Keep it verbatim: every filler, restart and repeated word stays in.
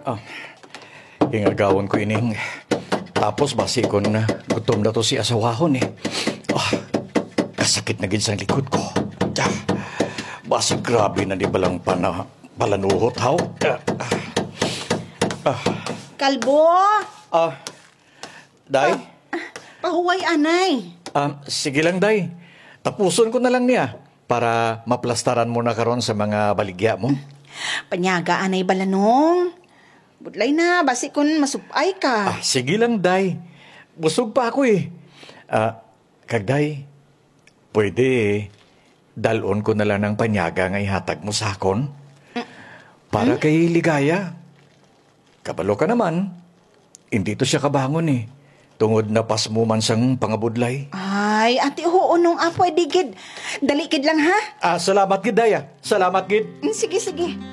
Ah, ingagawon ko ining. Tapos basi ko na gutom na to si asawahon eh. Ah, kasakit na gid sa likod ko. Ah, basi grabe na di balang pana palanuhot haw. Ah, ah, Kalbo! ah, Day? Pahuway, anay. Ah, sige lang, Day. Tapuson ko na lang niya para maplastaran mo na karon sa mga baligya mo. Panyaga, anay balanong. Budlay na, basi kun masupay ka. Ah, sige lang, Day. Busog pa ako eh. Ah, kag Day, pwede dalon ko na lang ng panyaga nga ihatag mo sa akon. Para kay Ligaya. Kabalo ka naman. Hindi to siya kabangon eh. Tungod na pas mo man sang pangabudlay. Ay, ate huunong apoy digid. Dali kid lang ha. Ah, salamat gid, Day. ah. Salamat gid. Mm, Sige, sige.